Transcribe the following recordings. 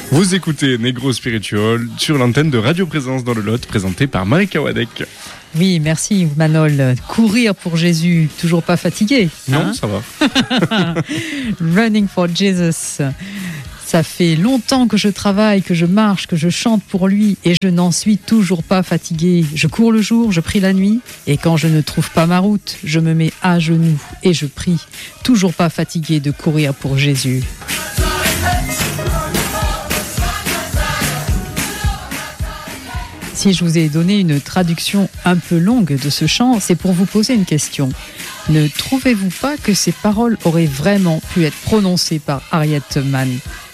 Vous écoutez Negro Spiritual sur l'antenne de Radio Présence dans le Lot, présenté par Marika Wadek. Oui, merci Manol. Courir pour Jésus, toujours pas fatigué? Non, ça va. Running for Jesus. Ça fait longtemps que je travaille, que je marche, que je chante pour lui et je n'en suis toujours pas fatigué. Je cours le jour, je prie la nuit et quand je ne trouve pas ma route, je me mets à genoux et je prie. Toujours pas fatigué de courir pour Jésus. Si je vous ai donné une traduction un peu longue de ce chant, c'est pour vous poser une question. Ne trouvez-vous pas que ces paroles auraient vraiment pu être prononcées par Harriet Tubman ?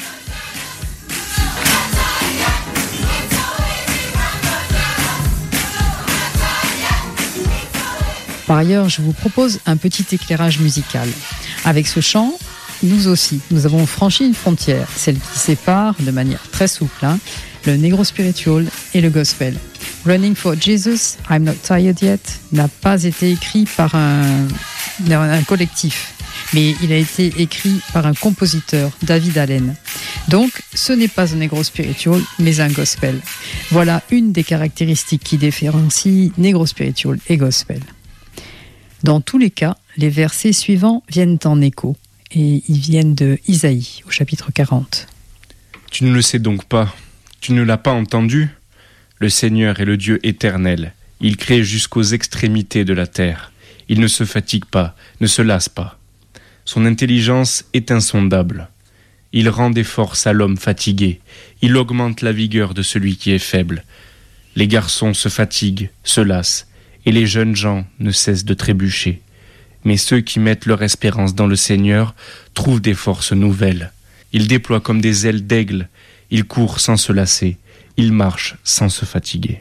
Par ailleurs, je vous propose un petit éclairage musical. Avec ce chant, nous aussi, nous avons franchi une frontière, celle qui sépare de manière très souple le Negro Spiritual et le Gospel. Running for Jesus, I'm Not Tired Yet n'a pas été écrit par un collectif, mais il a été écrit par un compositeur, David Allen. Donc, ce n'est pas un Negro Spiritual, mais un Gospel. Voilà une des caractéristiques qui différencient Negro Spiritual et Gospel. Dans tous les cas, les versets suivants viennent en écho, et ils viennent de Isaïe, au chapitre 40. Tu ne le sais donc pas, tu ne l'as pas entendu ? Le Seigneur est le Dieu éternel. Il crée jusqu'aux extrémités de la terre. Il ne se fatigue pas, ne se lasse pas. Son intelligence est insondable. Il rend des forces à l'homme fatigué. Il augmente la vigueur de celui qui est faible. Les garçons se fatiguent, se lassent, et les jeunes gens ne cessent de trébucher. Mais ceux qui mettent leur espérance dans le Seigneur trouvent des forces nouvelles. Ils déploient comme des ailes d'aigle. Ils courent sans se lasser. Ils marchent sans se fatiguer.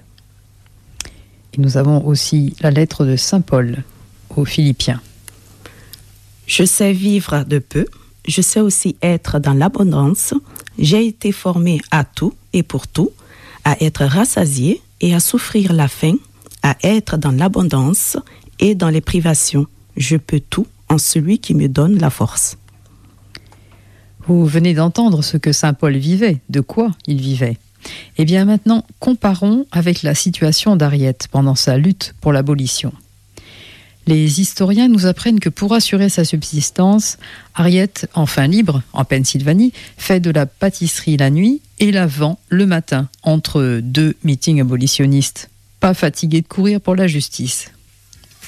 Et nous avons aussi la lettre de Saint Paul aux Philippiens. Je sais vivre de peu, je sais aussi être dans l'abondance. J'ai été formé à tout et pour tout, à être rassasié et à souffrir la faim, à être dans l'abondance et dans les privations. Je peux tout en celui qui me donne la force. Vous venez d'entendre ce que Saint Paul vivait, de quoi il vivait. Eh bien maintenant, comparons avec la situation d'Harriet pendant sa lutte pour l'abolition. Les historiens nous apprennent que pour assurer sa subsistance, Harriet, enfin libre, en Pennsylvanie, fait de la pâtisserie la nuit et la vend le matin, entre deux meetings abolitionnistes. Pas fatiguée de courir pour la justice.